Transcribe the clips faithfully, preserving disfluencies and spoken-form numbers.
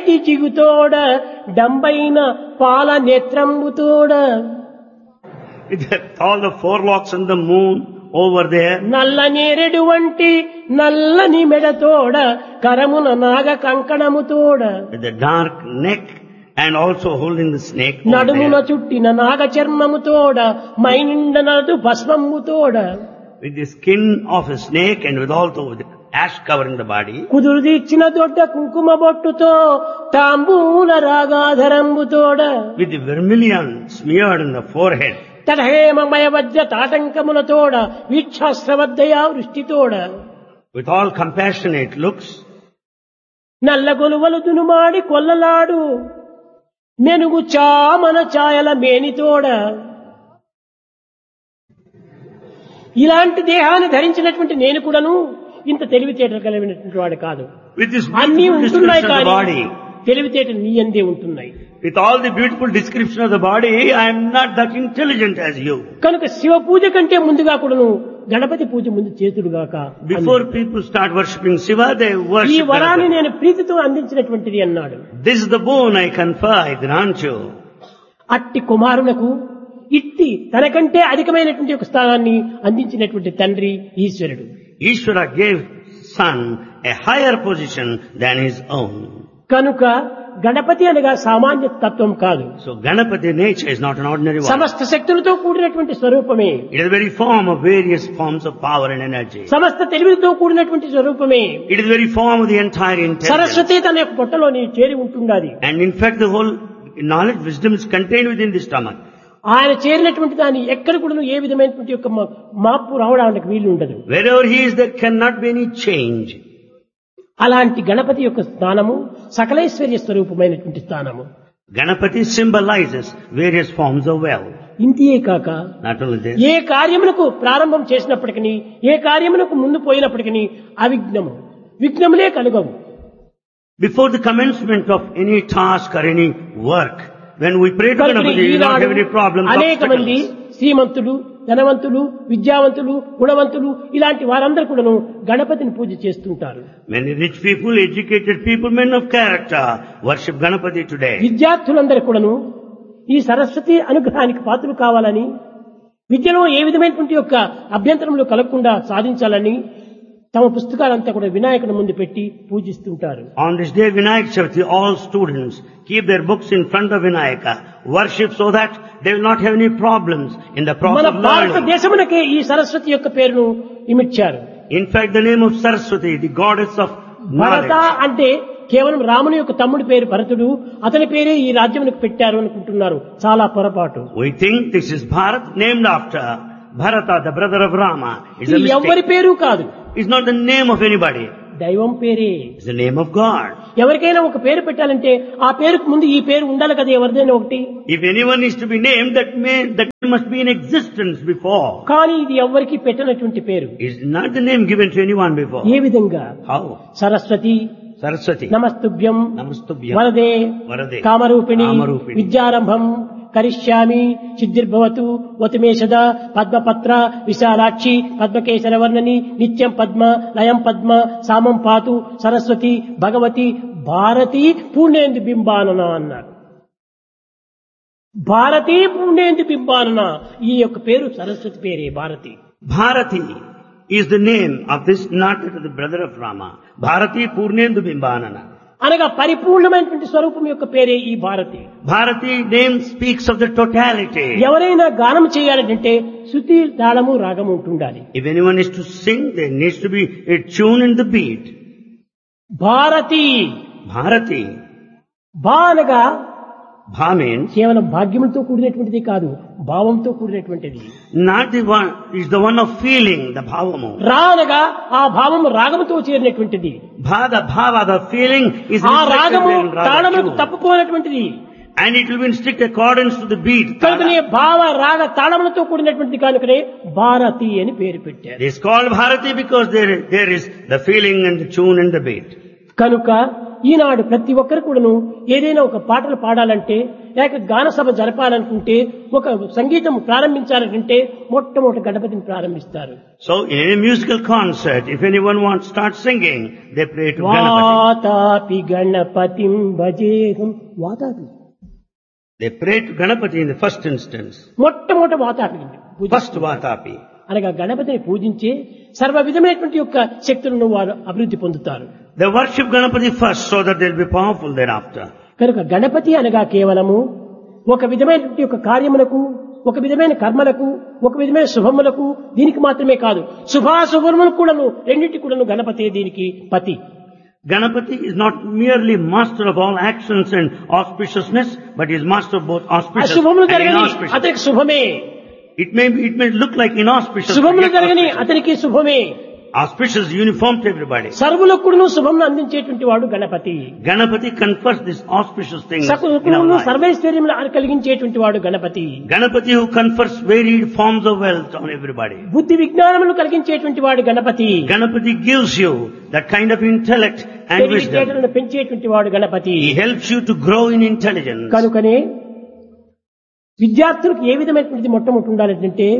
ఎనిమిది జిగుతోడ డంబైన పాల నేత్రంబుతోడ. With all the four locks and the moon over there. నల్ల నేరెడు వంటి నల్లని మెడతోడ కరమున నాగ కంకణముతోడ. With the dark neck and also holding the snake over నడుమున there. చుట్టిన నాగ చర్మముతోడ మైనిండనదు భస్మముతోడ. With the skin of a snake and with also with ash covering the body. కుదురు తీర్చిన దొడ్డ కుంకుమ బొట్టుతో తాంబూల రాగాధరంబుతోడ. With the vermilion smeared in the forehead. తటహేమమయ Vajra తాటంకములతోడ వీక్షాశ్రవద్దయా వృష్టితోడ. With all compassionate looks. నల్ల గొలువలు దునుమాడి కొల్లలాడు మెనుగు చామన ఛాయల మేనితోడ. ఇలాంటి దేహాన్ని ధరించినటువంటి నేను కూడాను ఇంత తెలివితేటలు కలిగినటువంటి వాడు కాదు. With this అన్నీ beautiful ఉంటున్నాయి description of the కానీ body. తెలివితేటలు నీ అందే ఉంటున్నాయి. With all the beautiful description of the body, I am not that intelligent as you. కనుక శివ పూజ కంటే ముందుగా కూడాను గణపతి పూజ ముందు చేతుడుగాక. Before people start worshipping Shiva, they ఈ worship వరాన్ని Ganapati. నేను ప్రీతితో అందించినటువంటిది అన్నాడు. This is the boon I confer, I grant you. అట్టి కుమారులకు ఇట్టి తనకంటే అధికమైనటువంటి ఒక స్థానాన్ని అందించినటువంటి తండ్రి ఈశ్వరుడు. Ishvara gave son a higher position than his own. కనుక గణపతి అనగా సామాన్య తత్వం కాదు. So Ganapati nature is not an ordinary one. సమస్త శక్తులతో కూడినటువంటి స్వరూపమే. It is the very form of various forms of power and energy. సమస్త తెలివితో కూడినటువంటి స్వరూపమే. It is the very form of the entire intelligence. Saraswati తన యొక్క పొట్టలోని చేరి ఉంటున్నది. And in fact the whole knowledge, wisdom is contained within the stomach. ఆయన చేరినటువంటి దాన్ని ఎక్కడ కూడా ఏ విధమైనటువంటి యొక్క మా- మార్పు రావడానికి వీలు ఉండదు. Wherever he is, there cannot be any change. అలాంటి గణపతి యొక్క స్థానము సకలైశ్వర్య స్వరూపమైనటువంటి స్థానము. Ganapati symbolizes various forms of wealth. ఇంతే కాక Not only this, ఏ కార్యములకు ప్రారంభం చేసినప్పటికీ ఏ కార్యములకు ముందు పోయినప్పటికీ అవిఘ్నము విఘ్నములే కలుగవు. before the commencement of any task or any work, when we pray to కనుక Ganapati, we will not have any problems, అనేక మంది obstacles. శ్రీమంతులు ధనవంతులు విద్యావంతులు గుణవంతులు ఇలాంటి వారందరూ కూడాను గణపతిని పూజ చేస్తుంటారు. Many rich people, educated people, men of character, worship Ganapati today. విద్యార్థులందరూ కూడాను ఈ సరస్వతి అనుగ్రహానికి పాత్రలు కావాలని విద్యలో ఏ విధమైనటువంటి యొక్క అభ్యంతరములు కలగకుండా సాధించాలని తమ పుస్తకాలంతా కూడా వినాయకుని ముందు పెట్టి పూజిస్తుంటారు. On this day, Vinayak Chavithi, all students keep their books in front of Vinayaka, worship so that they will not have any problems in the మన process of learning. భారతదేశమునకే ఈ సరస్వతి యొక్క పేరును ఇమిడ్చారు. In fact, the name of Saraswati, the goddess of Bharata knowledge. అంటే కేవలం రాముని యొక్క తమ్ముడి పేరు భరతుడు, అతని పేరే ఈ రాజ్యమునకు పెట్టారు అనుకుంటున్నారు. చాలా పొరపాటు. We think this is Bharat, named after Bharata, the brother of Rama. It's a ఇది ఎవరి mistake. పేరు కాదు, It's not the name of anybody. దైవం పేరే. It's the name of God. ఎవరికైనా ఒక పేరు పెట్టాలంటే ఆ పేరుకు ముందు ఈ పేరు ఉండాలి కదా, ఎవరిదైనా ఒకటి. If anyone is to be named, that may, that must be in existence before. కానీ ఇది ఎవరికి పెట్టినటువంటి పేరు. It's not the name given to anyone before. ఏ విధంగా? How? సరస్వతి Saraswati. నమస్తుభ్యం Namastubhyam. వరదే Varade. కామరూపిణి Kamarupini. విద్యారంభం కరిష్యామి సిద్ధిర్భవతు వతుమేషద పద్మపత్ర విశాలాక్షి పద్మకేశరవర్ణని నిత్యం పద్మ లయం పద్మ సామం పాతు సరస్వతి భగవతి భారతి పూర్ణేందు బింబానన అన్నారు. భారతి పూర్ణేందు బింబానన, ఈ యొక్క పేరు సరస్వతి పేరే Bharati. Bharati is the name of this, not the brother of Rama. Bharati Purnendu Bimbanana. అనగా పరిపూర్ణమైనటువంటి స్వరూపం యొక్క పేరే ఈ Bharati. Bharati name speaks of the totality. ఎవరైనా గానం చేయాలంటే శృతి తాళము రాగము ఉంటుండాలి. If anyone is to sing, there needs to be a tune in the beat. Bharati Bharati. భా అనగా Bha means కేవలం భాగ్యములతో కూడినటువంటిది కాదు, భావంతో కూడినటువంటిది. not the one, is the one of feeling, the bhavamu. రా అనగా ఆ భావము రాగముతో చేరినటువంటిది. Bha, the bhava, the feeling is ఆ reflected రాగము in raga తాళములకు tune. తప్పుకోనటువంటిది. And it will be in strict accordance to the beat. కనుకనే భావ రాగ తాళములతో కూడినటువంటిది కనుకనే భారతి అని పేరు పెట్టారు. It is called Bharati because there, there is the feeling and the tune and the beat. కనుక ఈనాడు ప్రతి ఒక్కరు కూడాను ఏదైనా ఒక పాటలు పాడాలంటే లేక గాన సభ జరపాలనుకుంటే, ఒక సంగీతం ప్రారంభించాలంటే మొట్టమొదటి గణపతిని ప్రారంభిస్తారు. So in any musical concert, if anyone wants to start singing, they pray to Ganapati. Vatapi Ganapatim భజేహం. Vatapi They pray to Ganapati in the first instance. మొట్టమొదటి వాతాపి First Vatapi. అనగా గణపతిని పూజించే సర్వ విధమైనటువంటి యొక్క శక్తులను వారు అభివృద్ధి పొందుతారు. They worship Ganapati first so that they'll be powerful thereafter. కనుక గణపతి అనగా కేవలము ఒక విధమైనటువంటి యొక్క కార్యములకు, ఒక విధమైన కర్మలకు, ఒక విధమైన శుభములకు దీనికి మాత్రమే కాదు, శుభాశుభములకు కూడాను రెండింటి కూడాను గణపతి దీనికి పతి. Ganapati is not merely master of all actions and auspiciousness, but is master of both auspicious అశుభములు and జరగని inauspicious. అతనికి శుభమే, It may be, it may look like inauspicious, but శుభములు yet జరగని auspicious. అతనికి శుభమే. Auspicious is uniform to everybody. సర్వులకు కూడాను శుభమును అందించేటువంటి వాడు Ganapati. Ganapati confers this auspicious thing in our సకల life. సర్వైశ్వర్యములు కలిగించేటువంటి వాడు Ganapati. Ganapati who confers varied forms of wealth on everybody. బుద్ధి విజ్ఞానములు కలిగించేటువంటి వాడు Ganapati. Ganapati gives you that kind of intellect and wisdom. తెలివితేటలను పెంచేటువంటి వాడు Ganapati. He helps you to grow in intelligence. కనుకనే విద్యార్థులకు ఏ విధమైనటువంటి మొట్టమొదటి ఉండాలంటే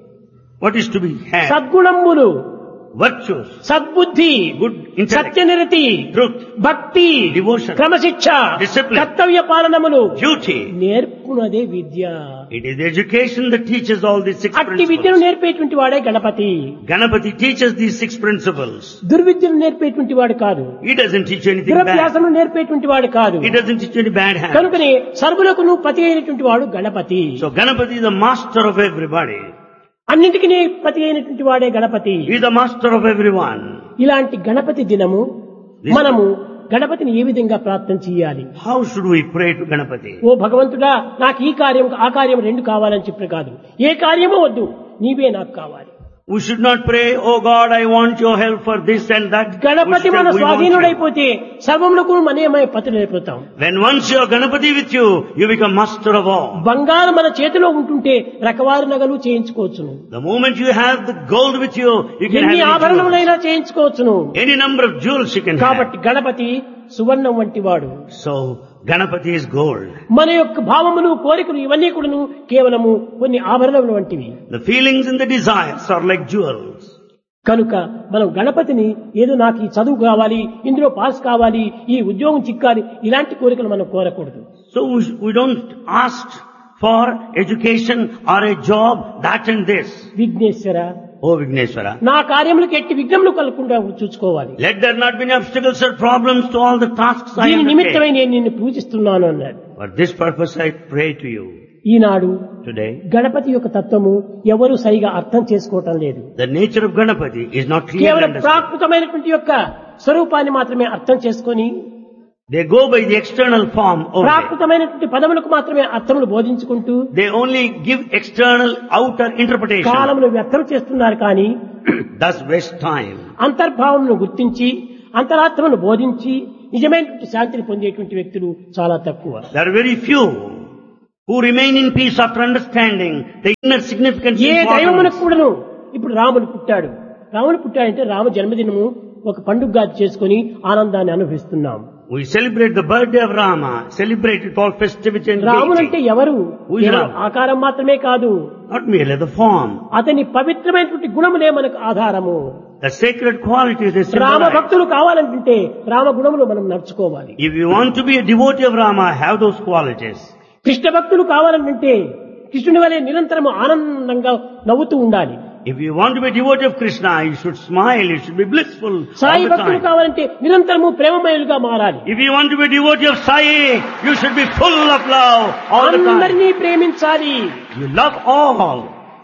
What is to be had? సద్గుణములు, Virtues, సద్బుద్ధి, good intellect, సత్యనిరతి, truth, భక్తి, devotion, క్రమశిక్ష, discipline, కర్తవ్య పాలనములు duty. నేర్పునదే Vidya. It is the education that teaches all these six అట్టి విద్యను principles. నేర్పేటువంటి వాడే Ganapati. Ganapati teaches these six principles. దుర్విద్యను నేర్పేటువంటి వాడు కాదు, He doesn't teach anything bad. దురభ్యాసము నేర్పేటువంటి వాడు కాదు. He doesn't teach any bad habits. కనుకనే సర్వులకు పతి అయినటువంటి వాడు Ganapati. So Ganapati is the master of everybody. అన్నింటికి పతి అయినటువంటి వాడే Ganapati. He is the master of everyone. ఇలాంటి గణపతి దినము మనము గణపతిని ఏ విధంగా ప్రార్థన చేయాలి? How should we pray to Ganapati? ఓ భగవంతుడా, నాకు ఈ కార్యం ఆ కార్యం రెండు కావాలని చెప్పి కాదు, ఏ కార్యమో వద్దు, నీవే నాకు కావాలి. We should not pray, oh God, I want your help for this and that. Ganapati We should మన say, "We want you." స్వాధీనుడైపోతే సర్వములకు మనమే పతులైపోతాం. When once you are Ganapati with you, you become master of all. బంగారం మన చేతిలో ఉంటుంటే రకవారి నగలు చేయించుకోవచ్చును, The moment you have the gold with you, you can ఎన్ని have any, ఆభరణములైనా చేయించుకోవచ్చును. jewels. Any number of jewels you can కాబట్టి have. Ganapati సువర్ణం వంటి వాడు. So Ganapati is gold. మన యొక్క భావములు, కోరికలు ఇవన్నీ కూడాను కేవలము కొన్ని ఆభరణములు వంటివి. The feelings and the desires are like jewels. కనుక మనం గణపతిని ఏదో నాకు ఈ చదువు కావాలి, ఇందులో పాస్ కావాలి, ఈ ఉద్యోగం చిక్కాలి, ఇలాంటి కోరికలు మనం కోరకూడదు. So we, we don't ask for education or a job, that and this. Vighneshwara, Oh Vigneshwara, నా కార్యములకు ఎట్టి విఘ్నములు కలగకుండా చూసుకోవాలి. let there not be any obstacles or problems to all the tasks I దీని undertake. నిమిత్తమై నేను నిన్ను పూజిస్తున్నాను అన్నాడు. For this purpose I pray to you Eenadu today. Ganapati యొక్క తత్వము ఎవరు సరిగా అర్థం చేసుకోవటం లేదు. The nature of Ganapati is not clearly కేవలం understood. ప్రాకృతమైనటువంటి యొక్క స్వరూపాన్ని మాత్రమే అర్థం చేసుకొని They go by the external form only. ప్రాకృతమైనటువంటి పదములకు మాత్రమే అర్థములు బోధించుకుంటూ They only give external outer interpretation. కాలమును వ్యర్థం చేస్తున్నారు. కానీ Thus waste time. అంతర్భావమును గుర్తించి అంతరాత్మను బోధించి నిజమైనటువంటి శాంతిని పొందేటువంటి వ్యక్తులు చాలా తక్కువ. There are very few who remain in peace after understanding the inner significance. A importance. దైవమునకు కూడాను ఇప్పుడు రాముడు పుట్టాడు, రాముడు పుట్టాడంటే రామ జన్మదినము ఒక పండుగగా చేసుకుని ఆనందాన్ని అనుభవిస్తున్నాం. We celebrate the birthday of Rama, celebrate it all festivity and రాముడంటే gaiety. ఎవరు? Who is కేవలం Ram? ఆకారం మాత్రమే కాదు, Not merely the form. అతని పవిత్రమైనటువంటి గుణములే మనకు ఆధారము. The sacred qualities they Rama symbolize. భక్తులు కావాలంటే రామ గుణములు మనం నడుచుకోవాలి. If you want to be a devotee of Rama, have those qualities. Krishna భక్తులు కావాలంటే కృష్ణుని వలె నిరంతరము ఆనందంగా నవ్వుతూ ఉండాలి. If you want to be a devotee of Krishna, you should smile, you should be blissful Sai all the భక్తులు time. కావాలంటే నిరంతరము ప్రేమమయులుగా మారాలి. If you want to be a devotee of Sai, you should be full of love all the time. అందరినీ ప్రేమించాలి, You love all.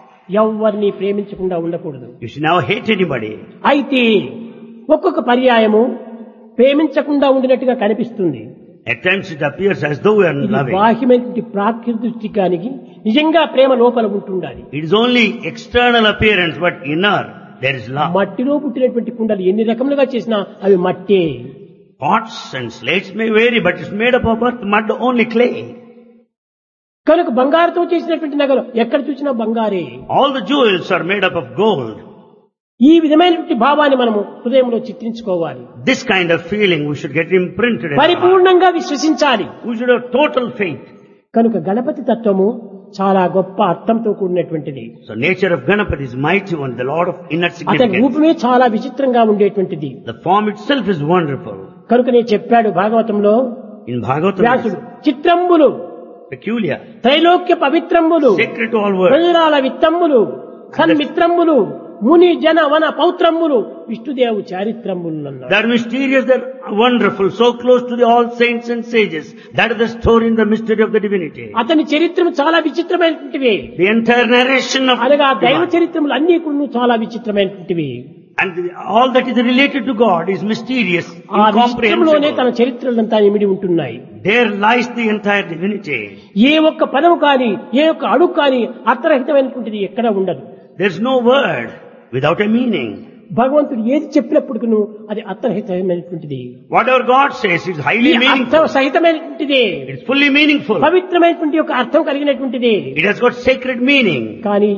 ఎవరిని ప్రేమించకుండా ఉండకూడదు. You should never hate anybody. అయితే ఒక్కొక్క పర్యాయము ప్రేమించకుండా ఉండినట్టుగా కనిపిస్తుంది. At times it appears as though we are ఇది loving. బాహ్యమైనటువంటి ప్రాకృతికానికి నిజంగా ప్రేమ లోపల ఉంటుండాలి. It is only external appearance, but inner there is love. మట్టిలో పుట్టినటువంటి కుండలు ఎన్ని రకములుగా చేసినా అవి మట్టే. Pots and slates may vary, but it's made up of earth, mud, only clay. కనుక బంగారుతో చేసినటువంటి నగలు ఎక్కడ చూసినా బంగారే. All the jewels are made up of gold. ఈ విధమైనటువంటి భావాన్ని మనము హృదయంలో చిత్రించుకోవాలి. This kind of feeling we should get imprinted in our heart. పరిపూర్ణంగా విశ్వసించాలి. We should have total faith. కనుక గణపతి తత్వము చాలా గొప్ప అర్థంతో కూడినటువంటిది. So nature of Ganapati is mighty one, the Lord of inner అతని significance. రూపమే చాలా విచిత్రంగా ఉండేటువంటిది. The form itself is wonderful. కనుకనే చెప్పాడు భాగవతంలో In Bhagavatam, వ్యాసుడు, చిత్రంబులు peculiar, Trailokya పవిత్రంబులు sacred to all worlds. ప్రజరాల విత్తంబులు సన్మిత్రంబులు ముని జన వన పౌత్రంబులు విష్ణుదేవు చారిత్రంబులు అన్నాడు. They are mysterious, they are wonderful, so close to the all saints and sages. That is the story in the mystery of the divinity. అతని చరిత్రము చాలా విచిత్రమైనటువంటివి. The entire narration of అనగా దైవ divine. చరిత్రములు అన్ని కూడా చాలా విచిత్రమైనటువంటివి. And the- all that is related to God is mysterious, ఆ విచిత్రంలోనే తన incomprehensible. చరిత్రలంతా ఇమిడి ఉంటున్నాయి. There lies the entire divinity. ఏ ఒక్క పదము కాని ఏ ఒక్క అడుగు కాని అర్థరహితమైనటువంటిది ఎక్కడ ఉండదు. There's no word without a meaning. భగవంతుడు ఏది చెప్పినప్పటికీ అది అర్థరహితమైనటువంటిది. Whatever God says is highly అర్థ meaningful. సహితమైనటువంటిది. It's fully meaningful. పవిత్రమైనటువంటి యొక్క అర్థం కలిగినటువంటిది. It has got sacred meaning. కానీ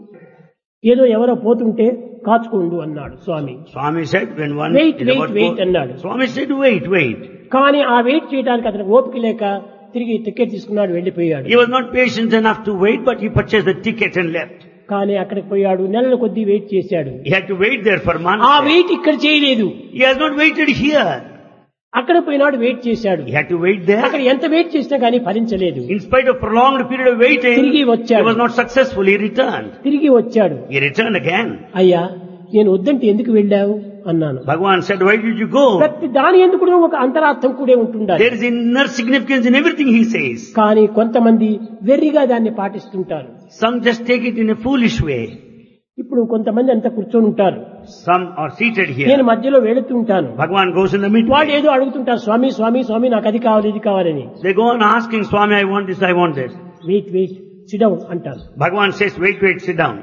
ఏదో ఎవరో పోతుంటే కాచుకోండు అన్నాడు స్వామి. Swami said when one Wait, is wait, about to wait go- అన్నాడు. Swami said wait, wait. కానీ ఆ వెయిట్ చేయడానికి అతనికి ఓపిక లేక తిరిగి టికెట్ తీసుకున్నాడు, వెళ్లిపోయాడు. He was not patient enough to wait, but he purchased the ticket and left. కానీ అక్కడికి పోయాడు, నెలల కొద్దీ వెయిట్ చేశాడు. He had to wait there for months. ఆ వెయిట్ ఇక్కడ చేయలేదు. He has not waited here. అక్కడ పోయినాడు, వెయిట్ చేశాడు. He had to wait there. అక్కడ ఎంత వెయిట్ చేసినా కానీ ఫలించలేదు. In spite of prolonged period of waiting, తిరిగి he వచ్చాడు. was not successful. He returned. తిరిగి వచ్చాడు. He returned again. అయ్యా, నేను వద్దంటే ఎందుకు వెళ్ళావు అన్నాను. Bhagavan said, why did you go? ప్రతి దాని ఎందుకు కూడా ఒక అంతరార్థం కూడా ఉంటుండాలి. There is inner significance in everything he says. కానీ కొంతమంది వెర్రిగా దాన్ని పాటిస్తుంటారు. Some just take it in a foolish way. ఇప్పుడు కొంతమంది అంతా కూర్చొని ఉంటారు, Some are seated నేను here. మధ్యలో వెళుతూ ఉంటాను. Bhagavan goes in the middle. వాడు ఏదో అడుగుతుంటారు, స్వామి స్వామి స్వామి నాకు అది కావాలి ఇది కావాలని. They go on asking, Swami, I want this, I want this. Wait wait SIT down అంటారు. Bhagavan says, wait, wait, sit down.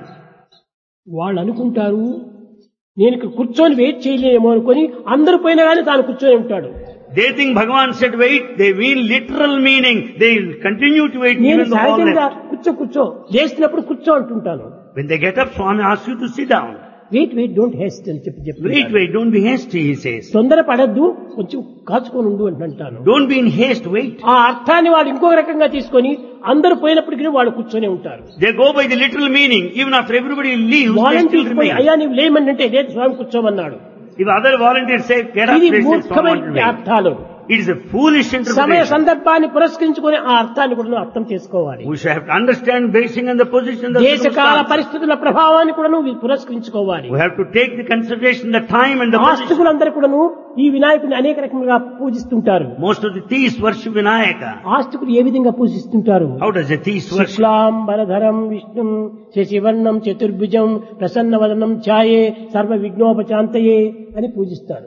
వాళ్ళు అనుకుంటారు నేను ఇక్కడ కూర్చొని వెయిట్ చేయలేమో అనుకొని అందరూ పోయినా కానీ తాను కూర్చొని ఉంటాడు. They think Bhagavan said wait, they mean literal meaning. They will continue to wait నేను even though all సహజంగా left. కూర్చో కూర్చో లేచినప్పుడు కూర్చో అంటుంటాను. When they get up, Swami asks you to sit down. Wait wait don't Heist అని చెప్పి Wait, చెప్పి wait, don't be hasty, he says. తొందర పడద్దు, కొంచెం కాచుకొని ఉండు అని అంటాను. Don't be in haste, wait. ఆ అర్థాన్ని వాడు ఇంకొక రకంగా తీసుకొని అందరూ పోయినప్పటికీ వాడు కూర్చొని ఉంటారు. They go by the literal meaning. Even after everybody leaves, they still volunteers పోయి remain. అయ్యా నీవు లేమని అంటే లేదు స్వామి కూర్చోమన్నాడు. If other volunteers say, get up, ఇది they say, Swami, want to మూర్ఖమైన wait. అర్థాలు. It is a foolish సమయ interpretation. సందర్భాన్ని పురస్కరించుకొని ఆ అర్థాన్ని కూడా అర్థం చేసుకోవాలి. We should have to understand basing on the position, the దేశకాల circumstance. పరిస్థితుల ప్రభావాన్ని కూడా పురస్కరించుకోవాలి. We have to take the consideration, the time and the position. ఆస్తికులందరూ కూడాను ఈ వినాయకుని అనేక రకములుగా పూజిస్తుంటారు. Most of the thieves worship Vinayaka. ఆస్తికులు ఏ విధంగా పూజిస్తుంటారు? How does a thief worship? శుక్లాంబరధరం విష్ణుం శశివర్ణం చతుర్భుజం ప్రసన్నవదనం ఛాయే సర్వ విఘ్నోపశాంతయే అని పూజిస్తారు.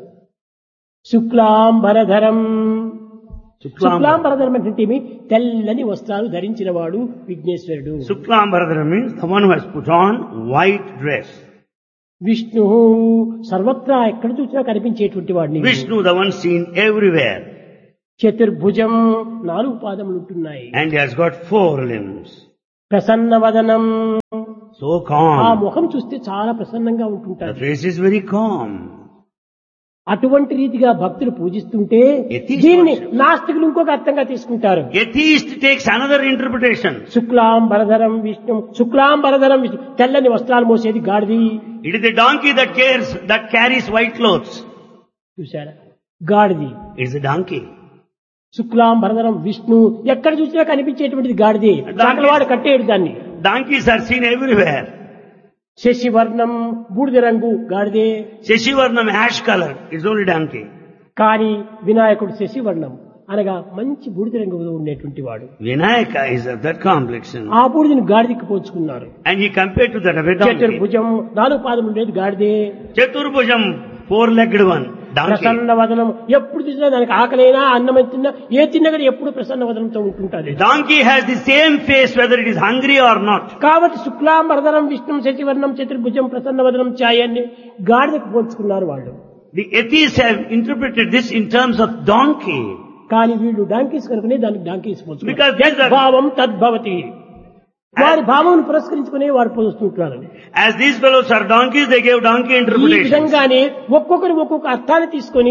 శుక్లాంబరధరం, శుక్లాంబరధరం అంటే ఏమి? తెల్లని వస్త్రాలు ధరించిన వాడు విఘ్నేశ్వరుడు. Shuklambaradhara means the one who has put on white dress. Vishnu సర్వత్రా ఎక్కడ చూసినా కనిపించేటువంటి వాడిని. Vishnu, the one seen everywhere. చతుర్భుజం, నాలుగు పాదములు ఉంటున్నాయి. And he has got four limbs. ప్రసన్నవదనం, So ఆ calm. ముఖం చూస్తే చాలా ప్రసన్నంగా The ఉంటుంటారు. face is very calm. అటువంటి రీతిగా భక్తులు పూజిస్తుంటే Atheist దీనిని worship. నాస్తికులు ఇంకొక అర్థంగా తీసుకుంటారు. Atheist takes another interpretation. శుక్లాంబరధరం విష్ణు, శుక్లాంబరధరం విష్ణు, తెల్లని వస్త్రాలు మోసేది గాడిది. It is the donkey that carries, that carries white clothes. చూసారా, గాడిది. It is a donkey. శుక్లాంబరధరం విష్ణు, ఎక్కడ చూసినా కనిపించేటువంటిది గాడిది. చాకలవాడు కట్టేడు దాన్ని. Donkeys are seen everywhere. శశివర్ణం, బూడిద రంగు గాడిదే. Sheshivarnam, ash color, is only donkey. కానీ వినాయకుడు శశివర్ణం అనగా మంచి బూడిద రంగులో ఉండేటువంటి వాడు. Vinayaka is of that complexion. ఆ బూడిదని గాడిదికి పోల్చుకున్నారు. And he compared to that of a donkey. చతుర్భుజం, నాలుగు పాదములు ఉండేది గాడిదే. Chaturbhujam, four-legged one, donkey. Prasanna వదనం, ఎప్పుడు చూసినా దానికి ఆకలైనా అన్నం తిన్నా ఏ తిన్నా కానీ ఎప్పుడు Prasanna వదనంతో ఉంటుంటది. Donkey has the same face whether it is hungry or not. కాబట్టి శుక్లాంబరధరం విష్ణుం శశివర్ణం చతుర్భుజం ప్రసన్న వదనం ఛాయాన్ని గాడిదకు పోల్చుకున్నారు వాళ్ళు. The atheists have interpreted this in terms of donkey. కానీ వీళ్ళు డాంకీస్ కనుకనే దానికి డాంకీస్ Because పోల్చుకున్నారు. these are- భావం తద్భవతి, వారి భావం పురస్కరించుకునే వారు పోలుస్తుంటారు. As these fellows are donkeys, they gave donkey ఈ interpretations. విధంగానే ఒక్కొక్కరు ఒక్కొక్క అర్థాన్ని తీసుకొని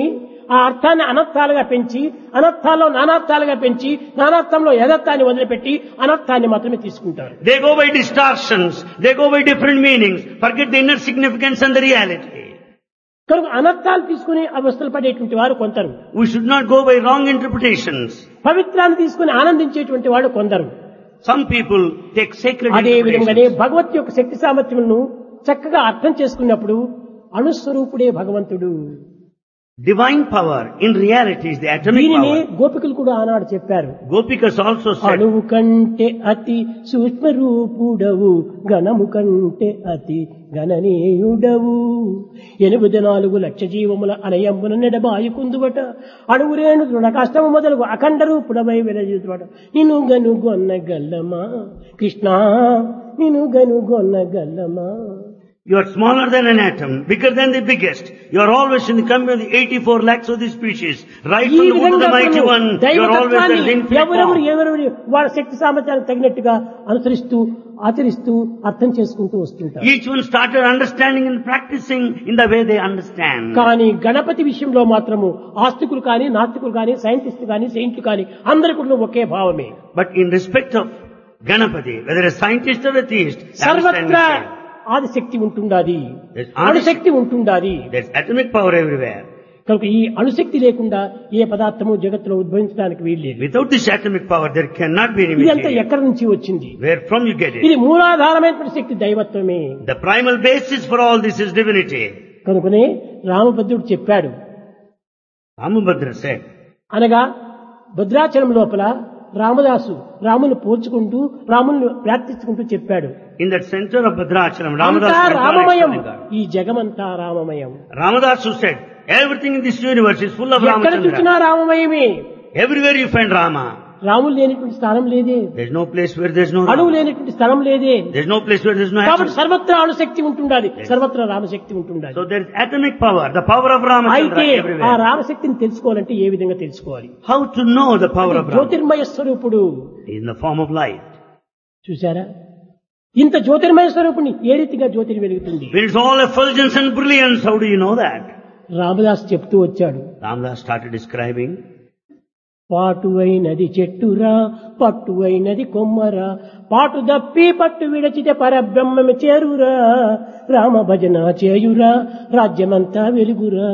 ఆ అర్థాన్ని అనర్థాలుగా పెంచి, అనర్థాల్లో నానార్థాలుగా పెంచి, నానార్థంలో యథార్థాన్ని వదిలిపెట్టి అనర్థాన్ని మాత్రమే తీసుకుంటారు. They go by distortions, they go by different meanings, forget the inner significance and the reality. కనుక అనర్థాలు తీసుకుని అవస్థలు పడేటువంటి వారు కొందరు. We should not go by wrong interpretations. పవిత్రాన్ని తీసుకుని ఆనందించేటువంటి వాడు కొందరు. Some people take sacred అదే విధంగానే interpretations. భగవత్ యొక్క శక్తి సామర్థ్యములను చక్కగా అర్థం చేసుకున్నప్పుడు అణుస్వరూపుడే భగవంతుడు. Divine power in reality is the atomic దీనిని power. గోపికలు కూడా ఆనాడు చెప్పారు. Gopikas also said, అణువు కంటే అతి సూక్ష్మ రూపుడవు, గణము కంటే అతి గణనీయుడవు, ఎనిమిది నాలుగు లక్ష జీవముల అనయమున నెడబాయి కుందువట, అణువురేణు దృఢ కష్టము మొదలుగు అఖండ రూపుడమై విరజితువట, నిన్ను గనుగొన్న గల్లమా కృష్ణ, నిన్ను గనుగొన్న గల్లమా. you are smaller than an atom, bigger than the biggest. You are always in the company of the eighty-four lakhs of the species. Right ఈ from the womb of విధంగా the mighty one, you are always దైవతత్వాన్ని an infinite ఎవరెవరు form. ఎవరెవరు వాళ్ళ శక్తి సామర్థ్యానికి తగినట్టుగా అనుసరిస్తూ ఆచరిస్తూ అర్థం చేసుకుంటూ వస్తుంటారు. Each one started understanding and practicing in the way they understand. కానీ గణపతి విషయంలో మాత్రము ఆస్తికులు కానీ, నాస్తికులు కానీ, సైంటిస్టులు కానీ, సెయింట్లు కానీ అందరి కూడా ఒకే భావమే. But in respect of Ganapati, whether a scientist or a theist, they understand సర్వత్రా the same. Adishakti ఉంటుండాది, There's అణుశక్తి ఉంటుండాది. There's atomic power everywhere. కనుక ఈ అణుశక్తి లేకుండా ఏ పదార్థము జగత్తులో ఉద్భవించడానికి వీల్లేదు. Without this atomic power, there cannot be any ఇదంతా material. ఎక్కడి నుంచి వచ్చింది? Where from you get it? ఇది మూలాధారమైనటువంటి శక్తి దైవత్వమే. The primal basis for all this is divinity. కనుకనే రామభద్రుడు చెప్పాడు. Ramabhadra said, అనగా భద్రాచలం లోపల రామదాసు రాముని పోల్చుకుంటూ రాముని ప్రార్థించుకుంటూ చెప్పాడు. in that center of Bhadrachalam, అంతా Ramadas రామమయం, went on extolling God. ఈ జగమంతా రామమయం. Ramadasu said, everything in this universe is full of ఎక్కడ చూసినా Ramachandra. రామమయమే. Everywhere you find Rama. Ramulu లేనటువంటి స్థానం లేదే, There's no place where there's no అణువు Rama. లేనటువంటి స్థలం లేదే. There's no place where there's no కాబట్టి atom. సర్వత్రా అణుశక్తి ఉంటుండాలి, సర్వత్రా రామశక్తి ఉంటుండాలి. So there's atomic power, the power of Ramachandra అయితే ఆ everywhere. రామశక్తిని తెలుసుకోవాలంటే ఏ విధంగా తెలుసుకోవాలి? How to know the power of Rama? జ్యోతిర్మయ స్వరూపుడు. In the form of light. చూసారా, ఇంత జ్యోతిర్మయ స్వరూపుని ఏ రీతిగా జ్యోతిని వెలుగుతుంది? When it's all effulgence and brilliance, how do you know that? Ramdas చెప్తూ వచ్చాడు. Ramadas started describing, పాటు అయినది చెట్టురా, పట్టు అయినది కొమ్మరా, పాటు దప్పి పట్టు విడచితే పరబ్రహ్మము చేరురా, రామ భజన చేయురా, రాజ్యమంతా వెలుగురా,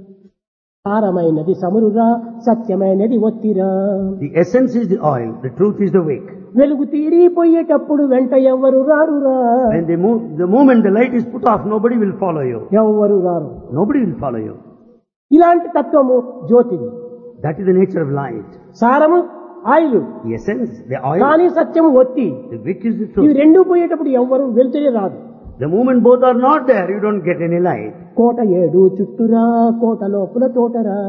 సారమైనది సమురురా, సత్యమైనది ఒత్తిరా, the essence is the oil, the truth is the wick. వెలుగు తీరిపోయేటప్పుడు వెంట ఎవ్వరు రారురా, When the, mo- the moment the light is put off, nobody will follow you. ఎవ్వరు రారు. Nobody will follow you. ఇలాంటి తత్వము జ్యోతిది. That is the nature of light. సారము oil, The essence, the oil, కానీ సత్యము ఒత్తి. the wick is the ఇవి truth. రెండు పోయేటప్పుడు ఎవ్వరు వెళ్తూనే రాదు. The moment both are not there, you don't get any light. కోట ఏడు చుట్టురా, కోట లోపల తోటరా,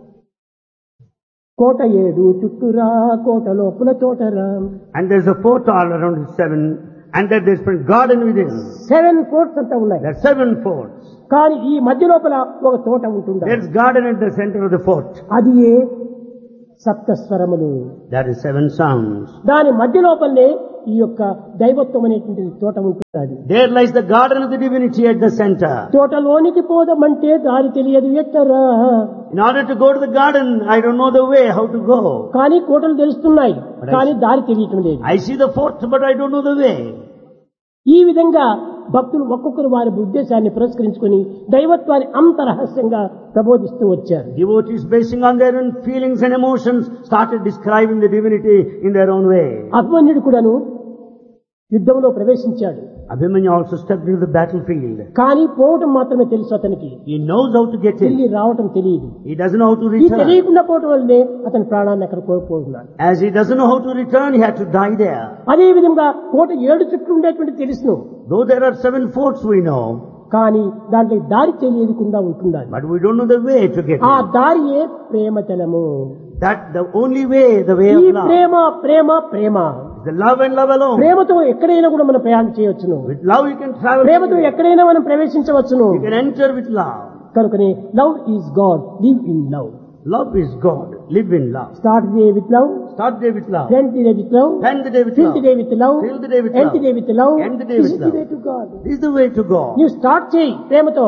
కోట ఏడు చుట్టురా, కోట లోపల తోటరా, And there's a fort all around seven, and that there's a garden within. Seven quotes అంతా ఉన్నాయి. There are seven forts. కానీ ఈ మధ్య లోపల ఒక తోట ఉంటుంది. There's garden at the center of the fort. అది ఏ సప్తస్వరములు. That is seven sounds. దాని మధ్య లోపలనే ఈ యొక్క దైవత్వం అనేటువంటి తోట ఉంటుంది. There lies the garden of the divinity at the center. తోటలోనికి పోదామంటే దారి తెలియదు ఎట్టరా, In order to go to the garden, I don't know the way, how to go. కానీ కోటలు తెలుస్తున్నాయి, కానీ దారి తెలియటం లేదు. I see the fort, but I don't know the way. ఈ విధంగా భక్తులు ఒక్కొక్కరు వారి ఉద్దేశాన్ని పురస్కరించుకొని దైవత్వాన్ని అంత రహస్యంగా ప్రబోధిస్తూ వచ్చారు. Devotees, basing on their own feelings and emotions, started describing the divinity in their own way. అభిమన్యుడు కూడాను యుద్ధంలో ప్రవేశించాడు. Abhimanyu also stepped into the battlefield. కానీ పోవటం మాత్రమే తెలుసు అతనికి, He knows how to get తిరిగి in. రావటం తెలియదు. He doesn't know how to ఈ return. తెలియకుండా పోవటం వల్లనే అతని ప్రాణాన్ని అక్కడ కోల్పోతున్నాడు. As he doesn't know how to return, he had to die there. అదే విధంగా కోట ఏడు చుట్టూ ఉండేటువంటి తెలుసును, Though there are seven forts we know, కానీ దాంట్లో దారి తెలియకుండా ఉంటున్నారు. but we don't know the way to get ఆ in. దారియే ప్రేమతలము. That the only way, the way ఈ of love. Prema Prema Prema The love and love alone. ప్రేమతో ఎక్కడైనా కూడా మనం ప్రయాణం చేయవచ్చును. With love you can travel. ప్రేమతో ఎక్కడైనా మనం ప్రవేశించవచ్చును. You can enter with love. కనుకనే love is God, live in love. Love is God. Live in love. Start day with love, Start the day with love. End day with love, End the day with fill love. The day with love, Fill the day with end love. Day with love. End the day this with is the love. Way to God. This is the way to God. నీవు start చేయి ప్రేమతో,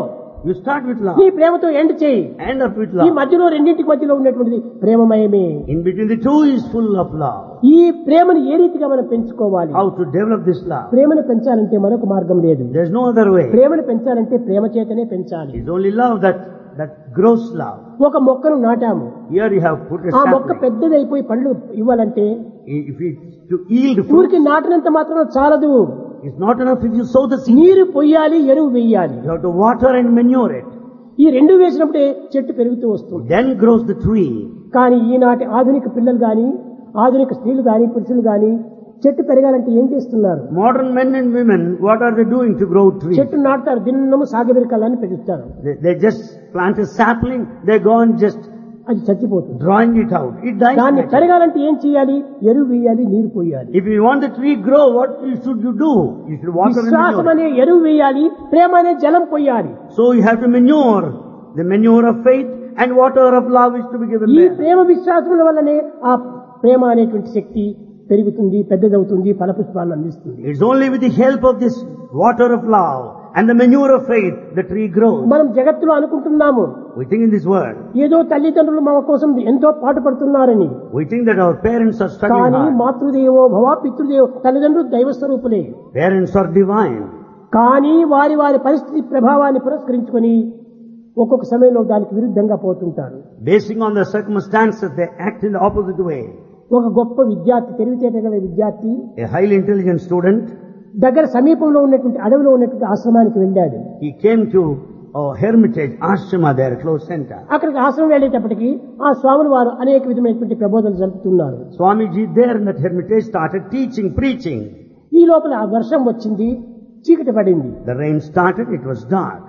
You start with love. నీ ప్రేమతో end చేయి. End up with ఈ love. మధ్యలో రెండింటికి మధ్యలో ఉన్నటువంటిది ప్రేమమయమే. In between the two is full of love. ఈ ప్రేమను ఏ రీతిగా మనం పెంచుకోవాలి? How to develop this love? ప్రేమను పెంచాలంటే మరొక మార్గం లేదు. There's no other way. ప్రేమను పెంచాలంటే ప్రేమ చేతనే పెంచాలి. It's only love that that grows love. ఒక మొక్కను నాటాము. Here you have put a ఆ మొక్క sapling. పెద్దదైపోయి పండ్లు ఇవ్వాలంటే If it's to yield fruit, ఊరికి నాటినంత మాత్రం చాలదు. it's not enough if you sow the seed. నీరు పొయ్యాలి, ఎరువు వేయాలి. You have to water and manure it. ఈ రెండు వేసినప్పుడే చెట్టు పెరుగుతూ వస్తుంది. Then grows the tree. కానీ ఈనాటి ఆధునిక పిల్లలు గాని, ఆధునిక స్త్రీలు గాని, పురుషులు గాని చెట్టు పెరగాలంటే ఏం చేస్తున్నారు? Modern men and women, what are they doing to grow trees? చెట్టు నాటుతారు, దిన్నము సాగబెరకాలని పెంచుతారు. They, they just plant a sapling, they go and just అది చచ్చిపోతుంది. drawing it out. It dies. దాన్ని naturally. పెరగాలంటే ఏం చేయాలి? ఎరువు వేయాలి, నీరు పోయాలి. If you want the tree grow, what should you do? You should water and విశ్వాసం manure. అనే ఎరువు వేయాలి, ప్రేమ అనే జలం పోయాలి. So you have to manure the manure of faith and water of love is to be given ఈ there. ప్రేమ విశ్వాసముల వల్లనే ఆ ప్రేమ అనేటువంటి శక్తి పెరుగుతుంది, పెద్దదవుతుంది, ఫలపుష్పాలను అందిస్తుంది. It's only with the help of this water of love and the manure of faith the tree grows. మనం జగత్తులో అనుకుంటున్నాము, We think in this world, ఏదో తల్లిదండ్రులు మన కోసం ఎంతో పాటుపడుతున్నారని. we think that our parents are studying కానీ hard. మాతృదేవో భవ పితృదేవో, తల్లిదండ్రులు దైవ స్వరూపులే. Parents are divine. కానీ వారి వారి పరిస్థితి ప్రభావాన్ని పురస్కరించుకొని ఒక్కొక్క సమయంలో దానికి విరుద్ధంగా పోతుంటారు. Basing on the circumstances, they act in the opposite way. ఒక గొప్ప విద్యార్థి, తెలివితేట గల విద్యార్థి A highly intelligent student, దగ్గర సమీపంలో ఉన్నటువంటి అడవిలో ఉన్నటువంటి ఆశ్రమానికి వెళ్ళాడు. he came to a hermitage, ashrama there, close center. అక్కడికి ఆశ్రమం వెళ్ళేటప్పటికి ఆ స్వాములు వారు అనేక విధమైనటువంటి ప్రబోధనలు జరుపుతున్నారు. Swamiji there in that hermitage started teaching, preaching. ఈ లోపల ఆ వర్షం వచ్చింది, చీకటి పడింది. The rain started, it was dark.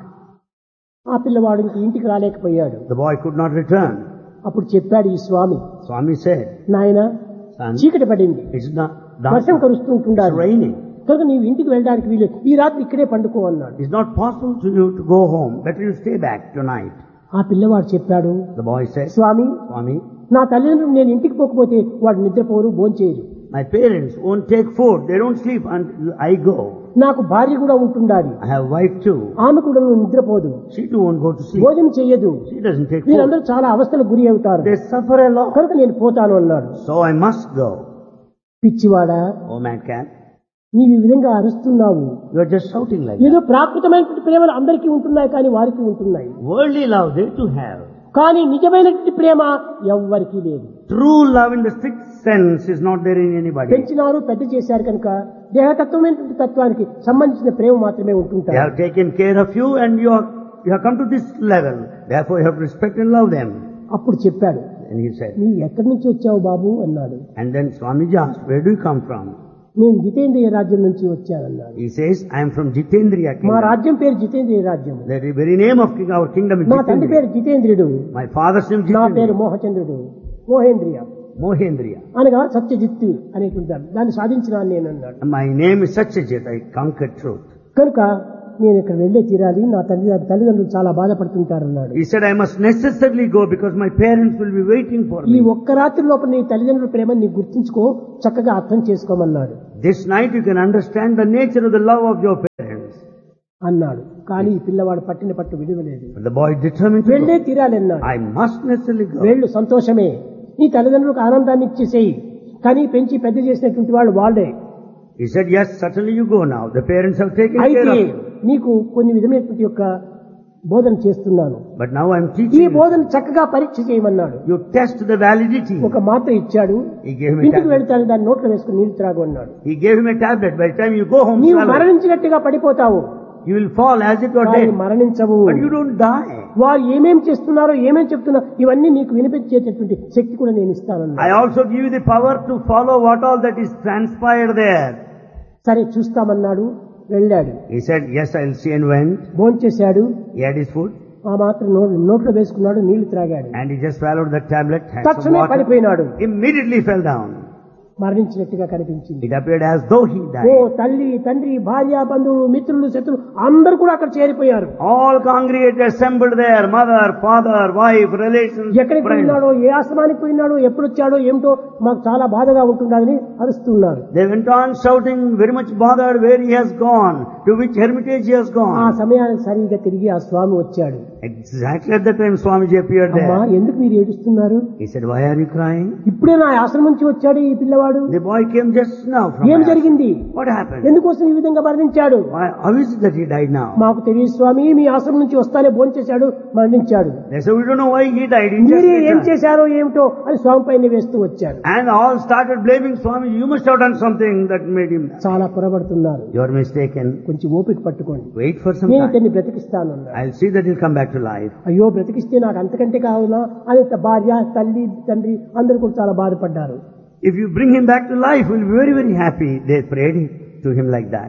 ఆ పిల్లవాడు ఇంక ఇంటికి రాలేకపోయాడు. The boy could not return. అప్పుడు చెప్పాడు ఈ స్వామి, Swami said, నాయన son, చీకటి పడింది, it's not dark, వర్షం it's కురుస్తుంటున్నారు, raining. కనుక నీవు ఇంటికి వెళ్ళడానికి వీలేదు, ఈ రాత్రి ఇక్కడే పండుకో అన్నాడు. It's not possible to you to go home. Better you stay back tonight. ఆ పిల్లవాడు చెప్పాడు, The boy said, Swamy, Swami, నా తల్లిదండ్రులు నేను ఇంటికి పోకపోతే వాడు నిద్రపోరు, భోంచేయరు. my parents won't take food. They don't sleep until I go. నాకు భార్య కూడా ఉంటుండాలి, I have wife too. ఆమె కూడా నిద్రపోదు, She too won't go to sleep. భోజనం చెయ్యదు. She doesn't take food. వీరందరూ చాలా అవస్థలకు గురి అవుతారు, They suffer a lot. కనుక నేను పోతాను అన్నాడు. So I must go. పిచ్చివాడా, Oh madcap, నీవు ఈ విధంగా అరుస్తున్నావు. you are just shouting like ఏదో that. ప్రాకృతమైనటువంటి ప్రేమలు అందరికీ ఉంటున్నాయి, కానీ వారికి ఉంటున్నాయి. Worldly love they too have. కానీ నిజమైనటువంటి ప్రేమ ఎవ్వరికీ లేదు. True love in the strict sense is not there in anybody. పెంచినారు, పెద్ద చేశారు కనుక దేహతత్వమైనటువంటి తత్వానికి సంబంధించిన ప్రేమ మాత్రమే They ఉంటుంటారు. have taken care of you and you are, you have come to this level. Therefore you have to respect and love them. అప్పుడు చెప్పాడు, And he said, నీ ఎక్కడి నుంచి వచ్చావు బాబు అన్నాడు. and then Swamiji asked, where do you come from? నేను జితేంద్రియ రాజ్యం నుంచి వచ్చానన్నాడు. He says, I am from Jitendriya మా kingdom. రాజ్యం పేరు జితేంద్రియ రాజ్యం. The very name of king, our kingdom is నా తండ్రి Jitendriya. పేరు జితేంద్రుడు, My father's name నా పేరు Jitendriya. మోహచంద్రుడు, మోహేంద్రియ Mohendriya. అనగా సత్యజిత్తు అనేటువంటి దాన్ని దాన్ని సాధించినాను నేను అన్నాడు. My name is Satyajit. I conquered truth. కనుక నేను ఇక్కడ వెళ్లే తీరాలి, నా తల్లి తల్లిదండ్రులు చాలా బాధపడుతుంటారన్నాడు. He said, I must necessarily go because my parents will be waiting for ఈ me. ఒక్క రాత్రి లోపల నీ తల్లిదండ్రుల ప్రేమను నీకు గుర్తించుకో, చక్కగా అర్థం చేసుకోమన్నాడు This night you can understand the nature of the love of your parents. అన్నాడు. కానీ ఈ పిల్లవాడు పట్టిన పట్టు విడువలేదు. But the boy determined to వెళ్లే go. తీరాలి అన్నాడు. I must necessarily go. వెళ్ళు, సంతోషమే, నీ తల్లిదండ్రులకు ఆనందాన్ని ఇచ్చేసేయి, కానీ పెంచి పెద్ద చేసినటువంటి వాళ్ళు వాళ్ళే. He said, yes, certainly you go now. The parents have taken care అయితే of you. నీకు కొన్ని విధమైనటువంటి యొక్క బోధన చేస్తున్నాను, But now I'm ఈ teaching you. బోధన చక్కగా పరీక్ష చేయమన్నాడు. You test the validity. ఒక మాత్ర ఇచ్చాడు, He gave him a ఇంటికి tablet. వెళ్తాను దాన్ని నోట్లో వేసుకుని నీళ్లు త్రాగు అన్నాడు. He gave him a tablet. By the time you go home, నీవు swallow it. మరణించినట్టుగా పడిపోతావు, You will fall as if you are కానీ dead. మరణించవు. But you don't die. వారు ఏమేం చేస్తున్నారో ఏమేం చెప్తున్నారో ఇవన్నీ నీకు వినిపించేటటువంటి శక్తి కూడా నేను ఇస్తానన్నా. I also give you the power to follow what all that is transpired there. సరే చూస్తామన్నాడు, వెళ్ళాడు. He said, yes, I'll see, and went. భోంచేశాడు, He had his food ఆ మాత్రం నో- నోట్లో వేసుకున్నాడు, నీళ్లు త్రాగాడు, and he just swallowed the tablet, had some తక్షణమే water, పడిపోయినాడు, immediately fell down. మరణించినట్టుగా కనిపించింది. It appeared as though he oh died. తల్లి, తండ్రి, భార్య, బంధువులు, మిత్రులు, శత్రులు అందరూ కూడా అక్కడ చేరిపోయారు. All congregated, assembled there, mother, father, wife, relations, ఎక్కడికి friends. పోయినాడో, ఏ ఆశ్రమానికి పోయినాడో, ఎప్పుడు వచ్చాడో ఏమిటో మాకు చాలా బాధగా ఉంటుందని అరుస్తున్నారు. They went on shouting, very much bothered where he has gone, to which hermitage he has ఆ gone. సమయానికి సరిగ్గా తిరిగి ఆ స్వామి వచ్చాడు. Exactly at the time Swamiji appeared అమ్మా, there. ఎందుకు మీరు ఏడుస్తున్నారు? He said, why are you crying? ఇప్పుడే నా ఆశ్రమం నుంచి వచ్చాడు ఈ పిల్లవాడు. The boy came just now from ఏం Ayasha. జరిగింది? What happened? ఎందుకోసం ఈ విధంగా మరణించాడు? Why, how is it that he died now? మాకు తెలియదు స్వామి, మీ ఆశ్రమం నుంచి వస్తానే భోంచేశాడు, మరణించాడు. They said, we don't know why he died. He just మీరే ఏం returned. చేశారో ఏమిటో అని స్వామి పైన వేస్తూ వచ్చారు. And all started blaming Swami. You must have done something that made him die. చాలా పొరబడుతున్నారు. You are mistaken. కొంచెం ఓపిక పట్టుకోండి, Wait for some నేను time. ఇతన్ని బ్రతికిస్తాను అన్నాడు. I'll see that he'll come back to life. అయ్యో బ్రతికిస్తే నాకు అంతకంటే కావాలా అని భార్య, తల్లి, తండ్రి అందరూ కూడా చాలా బాధపడ్డారు. If you bring him back to life, we'll be very, very happy. They prayed to him like that.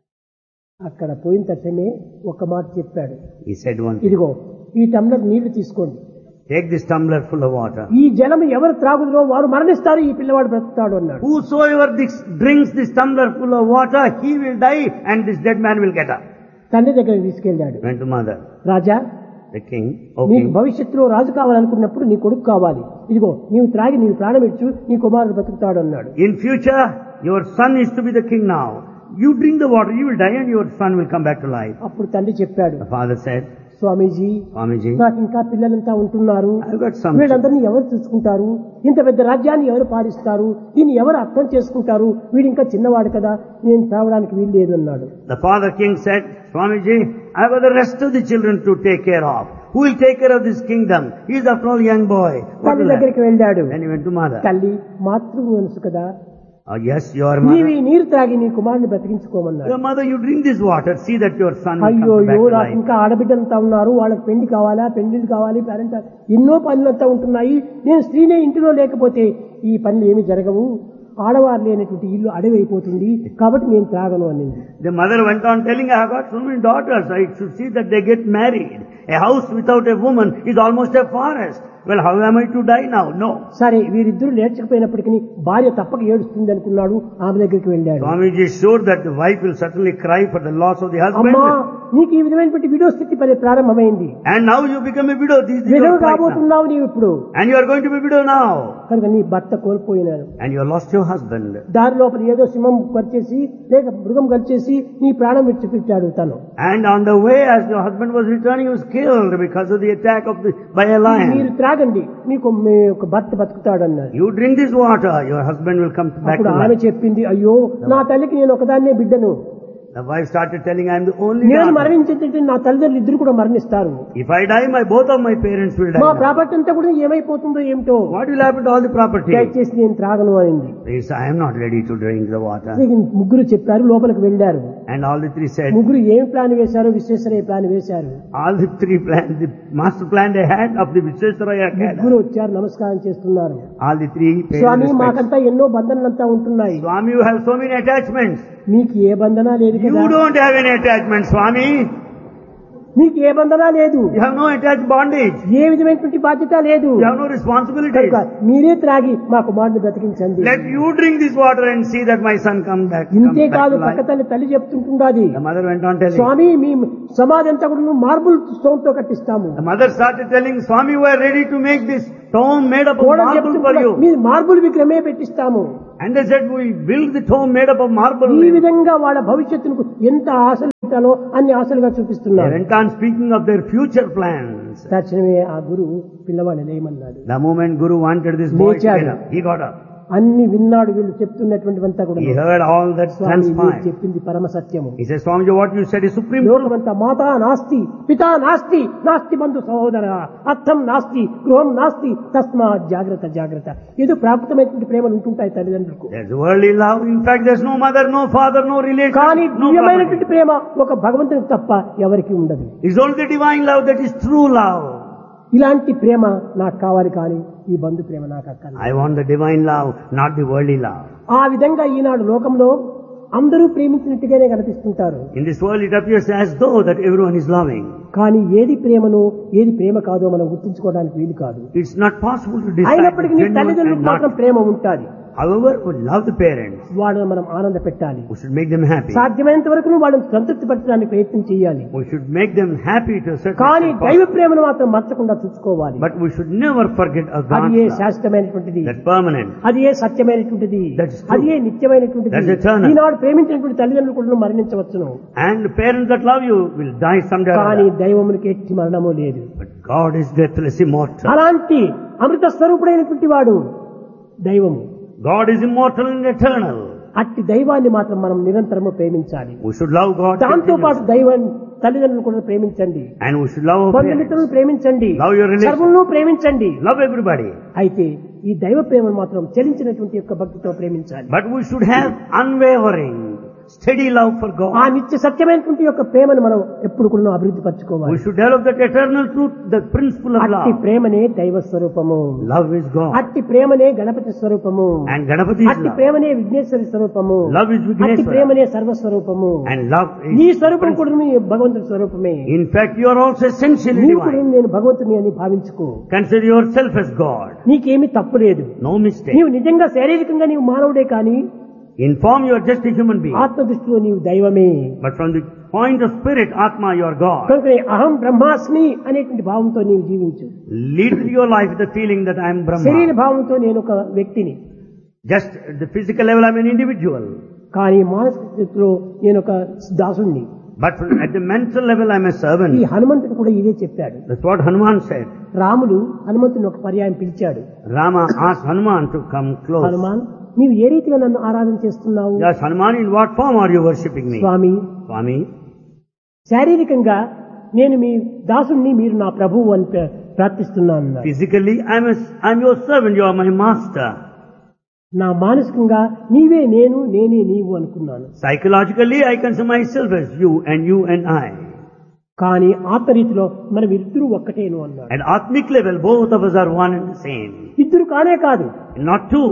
అక్కడ పోయిన తక్షణమే ఒక మాట చెప్పాడు. He said one thing. ఇదిగో ఈ టంబ్లర్ నీళ్లు తీసుకోండి, Take this tumbler full of water. ఈ జలం ఎవరు త్రాగుదురో వారు మరణిస్తారు, ఈ పిల్లవాడు బ్రతుకుతాడు అన్నాడు. Whosoever this, drinks this tumbler full of water, he will die and this dead man will get up. తండ్రి దగ్గరికి తీసుకెళ్ళాడు. Went to mother. Raja, The king, O నీకు king, భవిష్యత్తులో రాజు కావాలనుకున్నప్పుడు నీ కొడుకు కావాలి, ఇదిగో నీవు త్రాగి నీవు ప్రాణం ఇచ్చు, నీ కుమారుడు బ్రతుకుతాడు అన్నాడు. in future, your son is to be the king now. You drink the water, you will die and your son will come back to life. అప్పుడు తండ్రి చెప్పాడు, The father said, Swamiji, Swamiji, నాకు ఇంకా పిల్లలంతా ఉంటున్నారు, I've got some. వీళ్ళందరినీ ఎవరు చూసుకుంటారు? ఇంత పెద్ద రాజ్యాన్ని ఎవరు పాలిస్తారు? దీన్ని ఎవరు అర్థం చేసుకుంటారు? వీడు ఇంకా చిన్నవాడు కదా, నేను తాగడానికి వీలు లేదు అన్నాడు. The father king said, Swamiji, I've got the rest of the children to take care of. Who will take care of this kingdom? He is after all young boy. What తల్లి will దగ్గరికి happen? వెళ్ళాడు. Then he went to mother. తల్లి మాతృ మనసు కదా, Oh yes, your నీవి mother. నీరు త్రాగి నీ కుమారుని బ్రతికించుకోమన్నాడు. Your mother, you drink this water. See that your son will అయ్యో come back అయ్యో to నాకు life. ఇంకా ఆడబిడ్డలంతా ఉన్నారు, వాళ్ళకి పెళ్లి కావాలా, పెళ్లిళ్ళు కావాలి, పేరెంట్ ఎన్నో పనులంతా ఉంటున్నాయి, నేను స్త్రీనే ఇంటిలో లేకపోతే ఈ పనులు ఏమి జరగవు, ఆడవారు లేనటువంటి ఇల్లు అడవి అయిపోతుంది, కాబట్టి నేను త్రాగను అనింది. The mother went on telling, I have got so many daughters. I should see that they get married. A house without a woman is almost a forest. Well, how am I to die now? No. సరే వీరిద్దరూ లేచకపోయినప్పటికీ భార్య తప్పక ఏడుస్తుంది అనుకున్నాడు, ఆమె దగ్గరికి వెళ్ళాడు. Swamiji is sure that the wife will certainly cry for the loss of the husband. అమ్మా, నీకు ఈ విధమైనటువంటి విడో స్థితి పరి ప్రారంభమైంది, And now you become a widow. This is విడవ your plight now. కాబోతున్నావు నీవు ఇప్పుడు, And you are going to be widow now. కనుక నీ భర్త కోల్పోయినాడు. And you have lost your husband. దారి లోపల ఏదో సింహం కలిచేసి లేక మృగం కలిచేసి నీ ప్రాణం విడిచిపెట్టాడు తను. And on the way, as your husband was returning, he was killed because of the attack of the, by a మీరు lion. త్రాగండి, నీకు మీ యొక్క భర్త బతుకుతాడు అన్నారు. You drink this water, your husband will come back అప్పుడు to ఆమె life. చెప్పింది, అయ్యో నా తల్లికి నేను ఒకదాన్నే బిడ్డను, The wife started telling, I am the only నేను daughter. మరణించేటంటే నా తల్లిదండ్రులు ఇద్దరు కూడా మరణిస్తారు, If I die, my both of my parents will die. మా now. ప్రాపర్టీ అంతా కూడా ఏమైపోతుందో ఏమిటో, What will happen to all the property? దయచేసి నేను త్రాగను అనింది. Yes, I am not ready to drink the water. ముగ్గురు చెప్పారు, లోపలికి వెళ్ళారు. And all the three said, ముగ్గురు ఏం ప్లాన్ వేశారో విశ్వేశ్వరయ్య ప్లాన్ వేశారు. all the three plans, the master plan they had of the Vishwesvaraya ముగ్గురు Academy. వచ్చారు, నమస్కారం చేస్తున్నారు. All the three paid Swamy respects. మాకంతా ఎన్నో బంధనలంతా ఉంటున్నాయి, Swami, you have so many attachments. మీకు ఏ బంధన లేదు You కదా, don't have any attachment, Swami. మీకు ఏ బంధన లేదు, You have no attached bondage. ఏ విధమైనటువంటి బాధ్యత లేదు, You have no responsibilities. కనుక మీరే త్రాగి మా కుమారుని బ్రతికించండి. Let you drink this water and see that my son come back, comes ఇంతే back కాదు, to పక్క life. తల్లి తల్లి చెప్తుంటుండాది, The mother went on telling. స్వామి మీ సమాధి అంతా కూడా మార్బుల్ స్టోన్ తో కట్టిస్తాము. The mother started telling, Swami, we are ready to make this tomb made up of కూడా marble for చెప్తుంటున్నా, you. Me marble విగ్రహమే పెట్టిస్తాము. And they said, we build the tomb made up of marble. ఈ విధంగా వాళ్ళ భవిష్యత్తుకు ఎంత ఆశలు పెట్టాలో అన్ని ఆశలుగా They చూపిస్తున్నారు. went on speaking of their future plans. తక్షణమే ఆ గురువు పిల్లవాడిని లేమన్నాడు. The moment Guru wanted this boy to లేచాడు. get up, he got up. అన్ని విన్నాడు, వీళ్ళు చెప్తున్నటువంటివంతా కూడా. He heard all that స్వామి మీరు transpired. చెప్పింది పరమ సత్యము. He said, Swamiji, what you said is supreme truth. లోకమంతా మాతా నాస్తి, పితా నాస్తి, నాస్తి బంధు సహోదర, అర్థం నాస్తి, గృహం నాస్తి, తస్మా జాగ్రత్త జాగ్రత్త. ఏదో ప్రాకృతమైనటువంటి ప్రేమలు ఉంటుంటాయి తల్లిదండ్రులకు, There's worldly love. In fact, there's no mother, no father, no relation, కానీ no దివ్యమైనటువంటి property. ప్రేమ ఒక భగవంతునికి తప్ప ఎవరికి ఉండదు. It's only the divine love that is true love. ఇలాంటి ప్రేమ నాకు కావాలి, కానీ ఈ బంధు ప్రేమ నాకు అక్కర్లేదు. I want the divine love, not the worldly love. ఆ విధంగా ఈనాడు లోకంలో అందరూ ప్రేమించినట్టుగానే కనిపిస్తుంటారు, In this world, it appears as though that everyone is loving. కానీ ఏది ప్రేమను ఏది ప్రేమ కాదో మనం గుర్తించుకోవడానికి వీలు కాదు. It's not possible to decide అయినప్పటికీ నీ genuine తల్లిదండ్రులకు and మాత్రం not. ప్రేమ ఉంటుంది. However, we love the parents. వాళ్ళని మనం ఆనంద పెట్టాలి. We should make them happy. సాధ్యమైనంత వరకు వాళ్ళని సంతృప్తి పరచడానికి ప్రయత్నం చేయాలి. We should make them happy to a certain కానీ extent. దైవ ప్రేమను మాత్రం మర్చకుండా చూసుకోవాలి. But we should never forget a అది God's A love. శాశ్వతమైనటువంటిది, That's permanent. అది ఏ సత్యమైనటువంటిది, That's true. అది ఏ నిత్యమైనటువంటిది. That's eternal. ఈనాడు ప్రేమించినటువంటి తల్లిదండ్రులు కూడా మరణించవచ్చును. And the parents that love you will die someday or కానీ other. దైవమునికి ఎట్టి మరణము లేదు. But God is deathless, immortal. అలాంటి అమృత స్వరూపుడైనటువంటి వాడు దైవము. God is immortal and eternal. అట్టి దైవాన్ని మాత్రం మనం నిరంతరము ప్రేమించాలి. We should love God దాంతో పాటు continuously. దైవాన్ని తల్లిదండ్రులు కూడా ప్రేమించండి. And we should love our బంధుమిత్రులను parents. ప్రేమించండి. Love your relations. సర్వులను ప్రేమించండి. Love everybody. అయితే ఈ దైవ ప్రేమను మాత్రం చలించినటువంటి యొక్క భక్తితో ప్రేమించాలి. But we should have unwavering, steady love for ఆ God. నిత్య సత్యమైనటువంటి యొక్క ప్రేమను మనం ఎప్పుడు కూడా అభివృద్ధి We పరచుకోవాలి. should develop that eternal truth, the principle of అట్టి love. ప్రేమనే దైవ స్వరూపము. Love is God. అట్టి ప్రేమనే గణపతి స్వరూపము. And Ganapati is అట్టి love. ప్రేమనే విఘ్నేశ్వరి స్వరూపము. Love is అట్టి Vigneshwara. ప్రేమనే సర్వస్వరూపము. And love నీ is... స్వరూపం కూడా నీ భగవంతుడి స్వరూపమే. In fact, you are also essentially నీవు కూడా divine. నేను భగవంతుని అని భావించుకో. Consider yourself as God. నీకేమీ తప్పు లేదు. No mistake. నీవు నిజంగా శారీరకంగా నీవు మానవుడే కానీ In form, you are just a human being. ఆత్మ దృష్టిలో నీవు దైవమే. But from the point of spirit, Atma, you are God. కనుక అహం బ్రహ్మాస్మి అనేటువంటి భావంతో నీవు జీవించు. Lead your life with the feeling that I am శరీర Brahma. భావంతో నేను ఒక వ్యక్తిని, Just at the physical level, I am an individual. కానీ మానసిక స్థితిలో నేను ఒక దాసుణ్ణి. But from- at the mental level, I am a ఈ servant. హనుమంతుడు కూడా ఇదే చెప్పాడు. That's what Hanuman said. రాముడు హనుమంతుని ఒక పర్యాయం పిలిచాడు. Rama asked Hanuman to come close. Hanuman, నీవు ఏ రీతిగా నన్ను ఆరాధన చేస్తున్నావు? Yes, Hanuman, in what form are you worshipping me? Swamy, Swami, శారీరకంగా నేను మీ దాసుణ్ణి, మీరు నా ప్రభువు అని ప్ర- ప్రార్థిస్తున్నాను అన్నాడు. physically, I am a, I am your servant, you are my master. నా మానసికంగా నీవే నేను, నేనే నీవు అనుకున్నాను. Psychologically, I consider myself as you and you and I. కానీ ఆత్మరీతిలో మనం ఇద్దరు ఒక్కటేను అన్నాడు. At Atmic level, both of us are one and the same. ఇద్దరు కానే కాదు, Not two.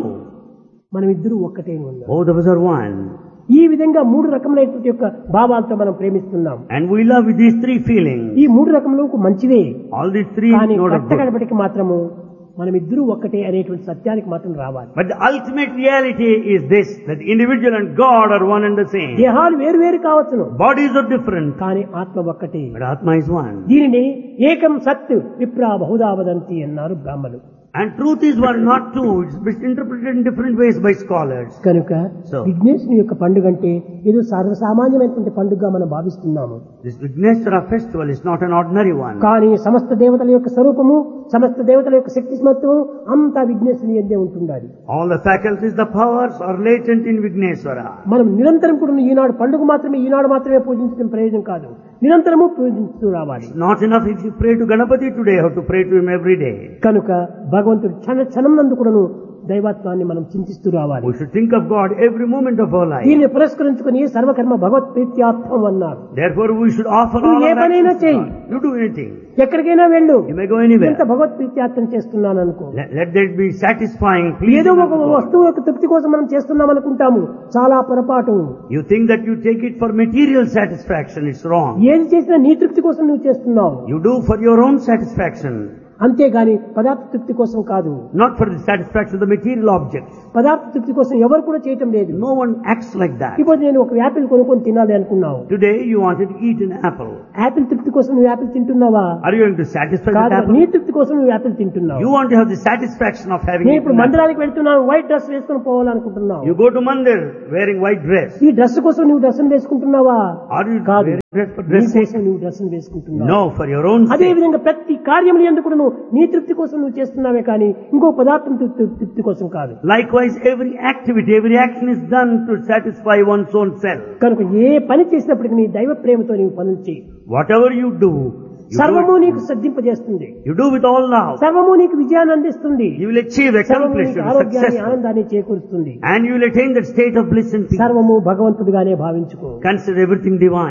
మనం ఇద్దరు ఒక్కటేను అన్నాడు. Both of us are one. ఈ విధంగా మూడు రకములైనటువంటి యొక్క భావాలతో మనం ప్రేమిస్తున్నాం. And we love with these three feelings. ఈ మూడు రకములకు మంచివే, All these three కానీ note of కట్ట good. గడపటికి మాత్రము మనం ఇద్దరు ఒక్కటే అనేటువంటి సత్యానికి మాత్రం రావాలి. But the ultimate reality is this, that the individual and God are one and the same. దేహాలు వేరు వేరు కావచ్చును, Bodies are different, కానీ ఆత్మ ఒక్కటే. but Atma is one. దీనిని ఏకం సత్ విప్రా బహుదా వదంతి అన్నారు బ్రాహ్మణులు. And truth is one, not two. It's interpreted in different ways by scholars. కనుక So. విఘ్నేశ్వరుని యొక్క పండుగ అంటే ఏదో సర్వసామాన్యమైనటువంటి పండుగగా మనం భావిస్తున్నాము. This Vigneshwara festival is not an ordinary one. కానీ సమస్త దేవతల యొక్క స్వరూపము, సమస్త దేవతల యొక్క శక్తి స్మత్వం అంతా విఘ్నేశ్వరుని ఎందే ఉంటుండాలి. All the faculties, the powers are latent in Vigneshwara. మనం నిరంతరం కూడా ఈనాడు పండుగ మాత్రమే, ఈనాడు మాత్రమే పూజించడం ప్రయోజనం కాదు, నిరంతరము పూజిస్తూ రావాలి. Not enough if you pray to Ganapati today, you have to pray to him every day. కనుక భగవంతుడు క్షణ క్షణం నందు కూడాను దైవత్వాన్ని మనం చింతిస్తూ రావాలి. We should think of God every moment of our life. దీన్ని పురస్కరించుకుని సర్వకర్మ భగవత్ ప్రీత్యార్థం అన్నారు. Therefore, we should offer నువ్వు all ఏ our పనైనా actions to చెయ్యి, God. You do anything. ఎక్కడికైనా వెళ్ళు, You may go anywhere. ఎంత భగవత్ ప్రీత్యార్థం చేస్తున్నాను అనుకో. Let, let that be satisfying, pleasing ఏదో unto ఒక God. వస్తువు యొక్క తృప్తి కోసం మనం చేస్తున్నాం అనుకుంటాము, చాలా పొరపాటు. You think that you take it for material satisfaction, it's wrong. ఏది చేసినా నీ తృప్తి కోసం నువ్వు చేస్తున్నావు, You do for your own satisfaction, అంతేగాని పదార్థ తృప్తి కోసం కాదు. not for the satisfaction of the material objects. పదార్థ తృప్తి కోసం ఎవరు కూడా చేయటం లేదు. No one acts like that. ఇప్పుడు నేను ఒక యాపిల్ కొనుక్కొని తినాలి అనుకున్నావు, Today you wanted to eat an apple. Apple తృప్తి కోసం నువ్వు యాపిల్ తింటున్నావా? Are you going to satisfy కాదు, that నీ apple? తృప్తి కోసం నువ్వు యాపిల్ తింటున్నావు. You want to have the satisfaction of having నేను ఇప్పుడు eaten apple. మందిరానికి వెళ్తున్నావు, వైట్ డ్రెస్ వేసుకొని పోవాలనుకుంటున్నావు. You go to mandir wearing white dress. ఈ డ్రెస్ కోసం నువ్వు డ్రెస్ వేసుకుంటున్నావా? Are you కాదు, wearing dress for నీ dress sake? కోసం నువ్వు dress వేసుకుంటున్నావు. No, for your own అదే sake. విధంగా ప్రతి కార్యములు ఎందుకు నువ్వు నీ తృప్తి కోసం నువ్వు చేస్తున్నావే కానీ ఇంకో పదార్థం తృప్తి తృప్తి కోసం కాదు. Likewise, every activity, every action is done to satisfy one's own self. కనుక ఏ పని చేసినప్పటికీ నీ దైవ ప్రేమతో నీవు పనులు చేయి. Whatever you do, you సర్వము do, నీకు సిద్ధింపజేస్తుంది, it, you do with all love. సర్వము నీకు విజయాన్ని అందిస్తుంది, You will achieve, సర్వము accomplish, నీకు you will ఆరోగ్యాన్ని successful. ఆనందాన్ని చేకూరుస్తుంది. And you will attain that state of bliss and peace. సర్వము భగవంతుడిగానే భావించుకో. Consider everything divine.